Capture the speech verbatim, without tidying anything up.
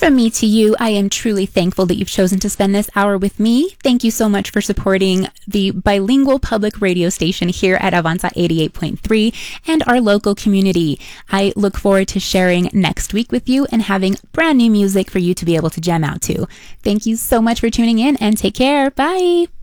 from me to you, I am truly thankful that you've chosen to spend this hour with me. Thank you so much for supporting the bilingual public radio station here at Avanza eighty-eight point three and our local community. I look forward to sharing next week with you and having brand new music for you to be able to jam out to. Thank you so much for tuning in and take care. Bye.